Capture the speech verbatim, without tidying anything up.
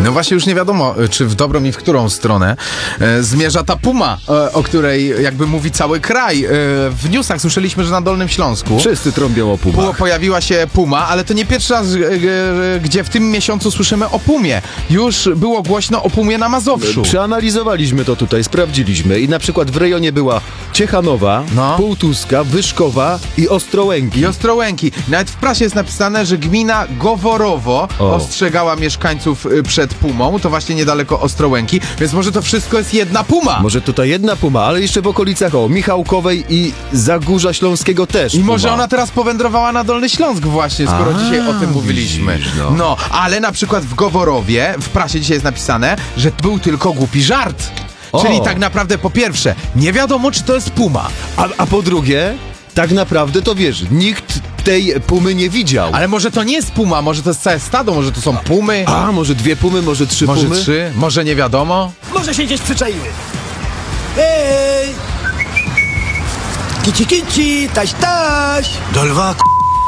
No właśnie już nie wiadomo, czy w dobrą i w którą stronę e, zmierza ta puma, e, o której jakby mówi cały kraj. E, w newsach słyszeliśmy, że na Dolnym Śląsku wszyscy trąbią o pumach. po, pojawiła się puma, ale to nie pierwszy raz, e, e, gdzie w tym miesiącu słyszymy o pumie. Już było głośno o pumie na Mazowszu. Przeanalizowaliśmy to tutaj, sprawdziliśmy i na przykład w rejonie była Ciechanowa, No. Półtuska, Wyszkowa i Ostrołęki. I Ostrołęki. Nawet w prasie jest napisane, że gmina Goworowo O. ostrzegała mieszkańców y, przed pumą, to właśnie niedaleko Ostrołęki, więc może to wszystko jest jedna puma. Może tutaj jedna puma, ale jeszcze w okolicach o Michałkowej i Zagórza Śląskiego też I puma. może ona teraz powędrowała na Dolny Śląsk właśnie, skoro A, dzisiaj o tym mówiliśmy. widzisz, no. no, ale na przykład w Goworowie, w prasie dzisiaj jest napisane, że był tylko głupi żart. O. Czyli tak naprawdę po pierwsze, nie wiadomo, czy to jest puma. A, a po drugie, tak naprawdę to wiesz, nikt tej pumy nie widział. Ale może to nie jest puma, może to jest całe stado, może to są pumy, A, może dwie pumy, może trzy może pumy? trzy, może nie wiadomo. Może się gdzieś przyczaiły. Ej! Kici, kici, taś, taś. Do lwa, k***.